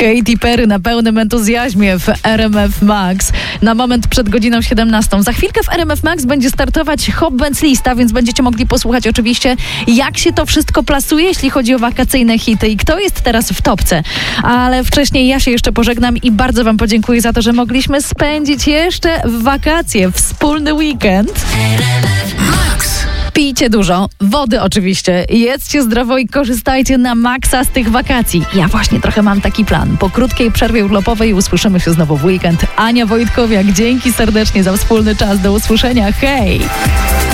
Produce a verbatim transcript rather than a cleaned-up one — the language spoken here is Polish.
Katy Perry na pełnym entuzjazmie w R M F Max. Na moment przed godziną siedemnastą. Za chwilkę w R M F Max będzie startować Hot Bands lista, więc będziecie mogli posłuchać oczywiście, jak się to wszystko plasuje, jeśli chodzi o wakacyjne hity i kto jest teraz w topce. Ale wcześniej ja się jeszcze pożegnam i bardzo wam podziękuję za to, że mogliśmy spędzić jeszcze w wakacje, wspólny weekend. Pijcie dużo, wody oczywiście, jedzcie zdrowo i korzystajcie na maksa z tych wakacji. Ja właśnie trochę mam taki plan. Po krótkiej przerwie urlopowej usłyszymy się znowu w weekend. Ania Wojtkowiak, dzięki serdecznie za wspólny czas. Do usłyszenia. Hej!